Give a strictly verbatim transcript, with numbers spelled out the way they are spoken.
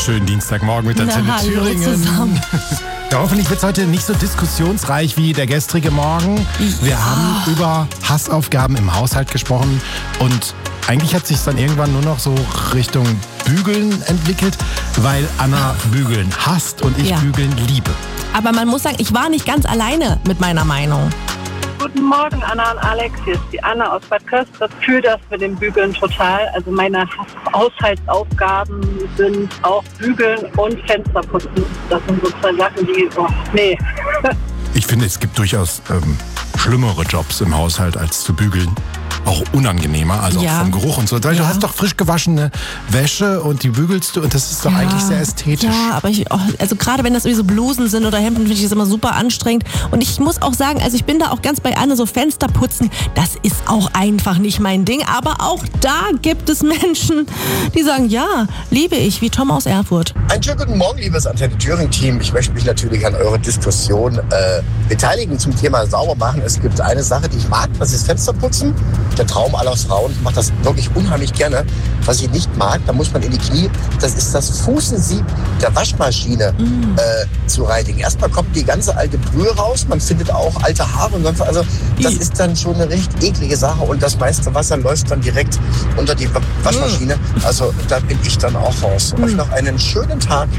Schönen Dienstagmorgen mit der Na, Antenne hallo Thüringen. zusammen. Ja, hoffentlich wird es heute nicht so diskussionsreich wie der gestrige Morgen. Wir Ja. haben über Hassaufgaben im Haushalt gesprochen und eigentlich hat sich dann irgendwann nur noch so Richtung Bügeln entwickelt, weil Anna Bügeln hasst und ich Ja. Bügeln liebe. Aber man muss sagen, ich war nicht ganz alleine mit meiner Meinung. Guten Morgen, Anna und Alex. Hier ist die Anna aus Bad Köstritz. Ich fühle das mit dem Bügeln total. Also meine Haushaltsaufgaben sind auch Bügeln und Fensterputzen. Das sind so zwei Sachen, die, oh, nee. Ich finde, es gibt durchaus ähm, schlimmere Jobs im Haushalt als zu bügeln. Auch unangenehmer, also Ja. auch vom Geruch und so. Weil Ja. Du hast doch frisch gewaschene Wäsche und die bügelst du und das ist doch eigentlich sehr ästhetisch. Ja, aber ich, oh, also gerade wenn das irgendwie so Blusen sind oder Hemden, finde ich das immer super anstrengend. Und ich muss auch sagen, also ich bin da auch ganz bei Anne, so Fenster putzen, das ist auch einfach nicht mein Ding. Aber auch da gibt es Menschen, die sagen, ja, liebe ich, wie Tom aus Erfurt. Einen schönen guten Morgen, liebes Antenne Thüringen-Team. Ich möchte mich natürlich an eurer Diskussion äh, beteiligen zum Thema Saubermachen. Es gibt eine Sache, die ich mag, das ist Fensterputzen. Der Traum aller Frauen. Ich mache das wirklich unheimlich gerne. Was ich nicht mag, da muss man in die Knie, das ist das Fußensieb der Waschmaschine Mm. äh, zu reinigen. Erstmal kommt die ganze alte Brühe raus, man findet auch alte Haare und sonst was. Also das I. ist dann schon eine recht eklige Sache und das meiste Wasser läuft dann direkt unter die Waschmaschine. Also da bin ich dann auch raus. Euch noch einen schönen Tag.